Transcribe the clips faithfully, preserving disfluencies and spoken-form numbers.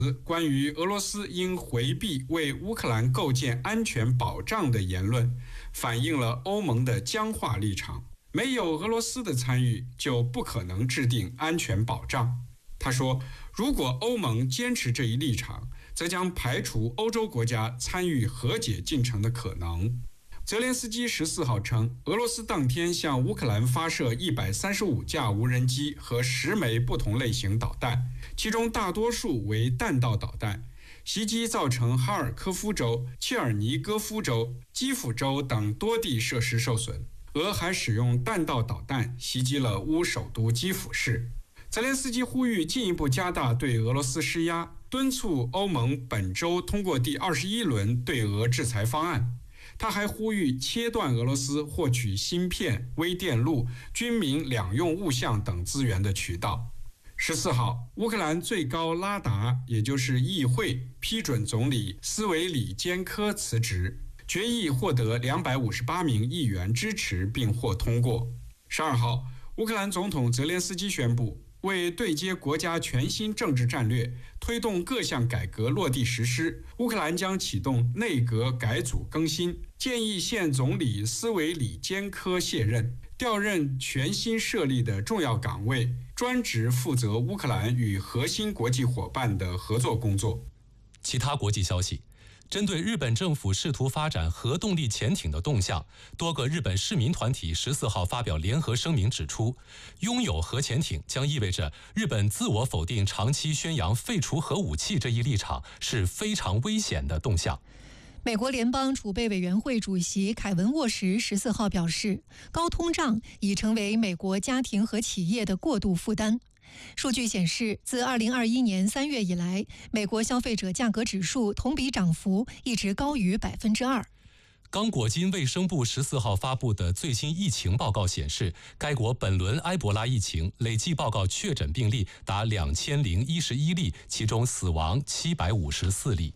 关于俄罗斯应回避为乌克兰构建安全保障的言论，反映了欧盟的僵化立场。没有俄罗斯的参与，就不可能制定安全保障。他说，如果欧盟坚持这一立场，则将排除欧洲国家参与和解进程的可能。泽连斯基十四号称，俄罗斯当天向乌克兰发射一百三十五架无人机和十枚不同类型导弹，其中大多数为弹道导弹。袭击造成哈尔科夫州、切尔尼戈夫州、基辅州等多地设施受损。俄还使用弹道导弹袭击了乌首都基辅市。泽连斯基呼吁进一步加大对俄罗斯施压，敦促欧盟本周通过第二十一轮对俄制裁方案。他还呼吁切断俄罗斯获取芯片、微电路、军民两用物项等资源的渠道。十四号，乌克兰最高拉达，也就是议会，批准总理斯维里坚科辞职，决议获得两百五十八名议员支持并获通过。十二号，乌克兰总统泽连斯基宣布，为对接国家全新政治战略，推动各项改革落地实施，乌克兰将启动内阁改组更新，建议现总理斯维里坚科卸任，调任全新设立的重要岗位，专职负责乌克兰与核心国际伙伴的合作工作。 其他国际消息。针对日本政府试图发展核动力潜艇的动向，多个日本市民团体十四号发表联合声明指出，拥有核潜艇将意味着日本自我否定长期宣扬废除核武器这一立场是非常危险的动向。 美国联邦储备委员会主席凯文·沃什十四号表示，高通胀已成为美国家庭和企业的过度负担。数据显示，自二零二一年三月以来，美国消费者价格指数同比涨幅一直高于百分之二。 刚果金卫生部十四号发布的最新疫情报告显示，该国本轮埃博拉疫情累计报告确诊病例达两千零一十一例，其中死亡七百五十四例。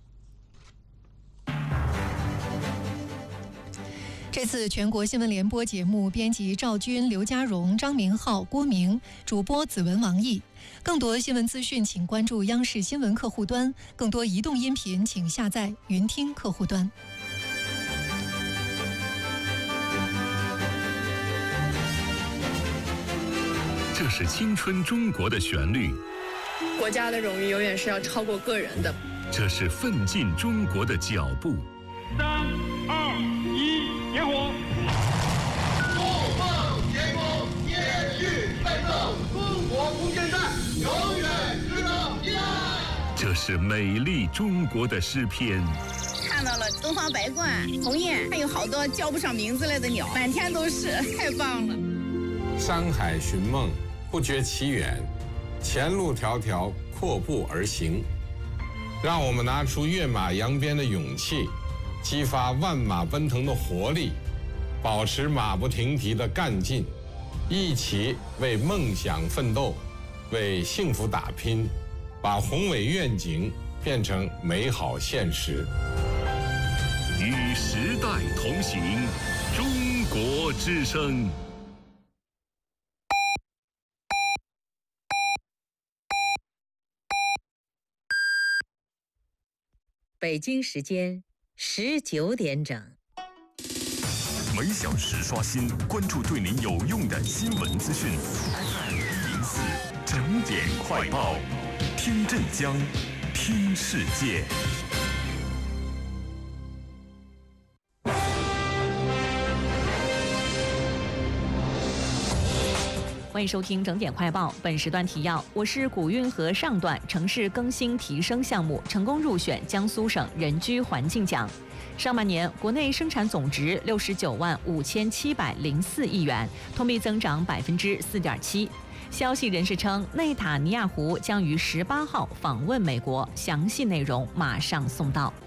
这次全国新闻联播节目编辑赵军、刘家荣、张明浩、郭明，主播子文、王毅。更多新闻资讯，请关注央视新闻客户端；更多移动音频，请下载云听客户端。 这是青春中国的旋律， 国家的荣誉永远是要超过个人的。 这是奋进中国的脚步。 三二一，点火！ 不梦天空，延续奋斗，中国空间站永远值得依赖。 这是美丽中国的诗篇。 看到了东方白鹳、鸿雁，还有好多叫不上名字来的鸟，满天都是，太棒了。 山海寻梦，不觉其远，前路迢迢，阔步而行。让我们拿出跃马扬鞭的勇气，激发万马奔腾的活力，保持马不停蹄的干劲，一起为梦想奋斗，为幸福打拼，把宏伟愿景变成美好现实。 与时代同行，中国之声。 北京时间十九点整。 每小时刷新，关注对您有用的新闻资讯。F M 一零四整点快报，听镇江，听世界。 欢迎收听整点快报，本时段提要：我市古运河上段城市更新提升项目成功入选江苏省人居环境奖。上半年国内生产总值六十九万五千七百零四亿元，同比增长百分之四点七。消息人士称，内塔尼亚胡将于十八号访问美国，详细内容马上送到。